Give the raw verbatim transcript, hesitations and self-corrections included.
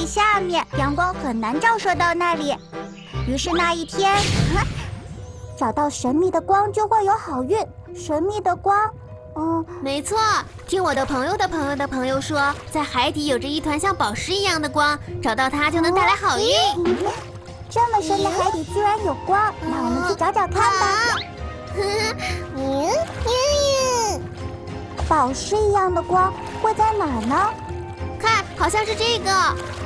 地下面，阳光很难照射到那里。于是那一天，找到神秘的光就会有好运。神秘的光，嗯， 没错。听我的朋友的朋友的朋友说，在海底有着一团像宝石一样的光，找到它就能带来好运。 嗯、这么深的海底居然有光，那我们去找找看吧。 嗯嗯， 宝石一样的光会在哪儿呢？ 看，好像是这个。